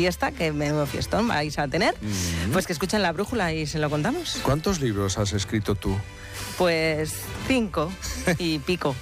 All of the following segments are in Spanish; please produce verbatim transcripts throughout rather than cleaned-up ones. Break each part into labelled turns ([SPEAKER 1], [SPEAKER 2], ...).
[SPEAKER 1] fiesta, que menudo fiestón vais a tener, mm. pues que escuchen La Brújula y se lo contamos.
[SPEAKER 2] ¿Cuántos libros has escrito tú?
[SPEAKER 1] Pues cinco y pico.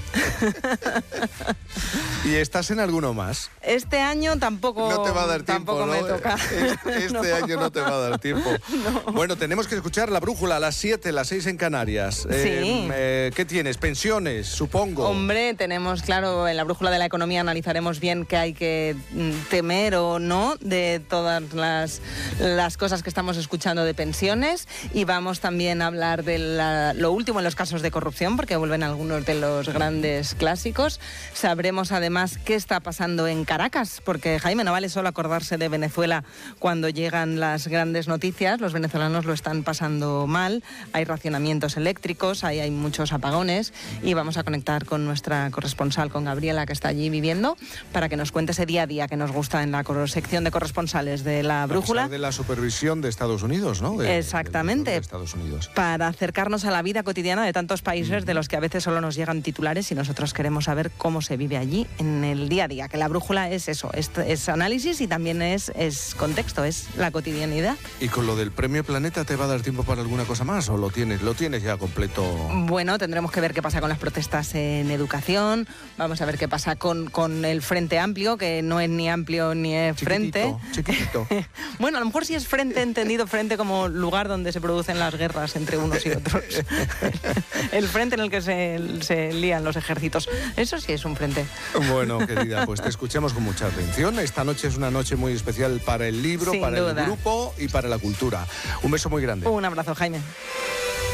[SPEAKER 2] ¿Y estás en alguno más?
[SPEAKER 1] Este año tampoco,
[SPEAKER 2] no te va a dar tiempo,
[SPEAKER 1] tampoco
[SPEAKER 2] ¿no?
[SPEAKER 1] me toca.
[SPEAKER 2] Este, este no. año no te va a dar tiempo. No. Bueno, tenemos que escuchar La Brújula a las siete, las seis en Canarias.
[SPEAKER 1] Sí.
[SPEAKER 2] Eh, eh, ¿Qué tienes? Pensiones, supongo.
[SPEAKER 1] Hombre, tenemos, claro, en La Brújula de la Economía analizaremos bien qué hay que temer o no de todas las, las cosas que estamos escuchando de pensiones, y vamos también a hablar de la, lo último en los casos de corrupción, porque vuelven algunos de los grandes clásicos. Sabremos además qué está pasando en Caracas, porque, Jaime, no vale solo acordarse de Venezuela cuando llegan las grandes noticias. Los venezolanos lo están pasando mal, hay racionamientos eléctricos, hay, hay muchos apagones, y vamos a conectar con nuestra corresponsal, con Gabriela, que está allí viviendo, para que nos cuente ese día a día que nos gusta en la sección de corresponsales de La Brújula.
[SPEAKER 2] A pesar de la supervisión de Estados Unidos, ¿no? De,
[SPEAKER 1] Exactamente.
[SPEAKER 2] De, de Estados Unidos.
[SPEAKER 1] Para acercarnos a la vida cotidiana de tantos países, mm. de los que a veces solo nos llegan titulares, y nosotros queremos saber cómo se vive allí en el día a día. Que La Brújula es eso, es, es análisis y también es, es contexto, es la cotidianidad.
[SPEAKER 2] ¿Y con lo del Premio Planeta te va a dar tiempo para alguna cosa más o lo tienes, lo tienes ya completo?
[SPEAKER 1] Bueno, tendremos que ver qué pasa con las protestas en educación, vamos a ver qué pasa con, con el Frente Amplio, que no es ni amplio ni es frente.
[SPEAKER 2] Chiquitito.
[SPEAKER 1] Bueno, a lo mejor sí es frente, entendido frente como lugar donde se producen las guerras entre unos y otros. El frente en el que se, se lían los ejércitos. Eso sí es un frente.
[SPEAKER 2] Bueno, querida, pues te escuchamos con mucha atención. Esta noche es una noche muy especial para el libro,
[SPEAKER 1] Sin
[SPEAKER 2] para
[SPEAKER 1] duda.
[SPEAKER 2] el grupo y para la cultura. Un beso muy grande.
[SPEAKER 1] Un abrazo, Jaime.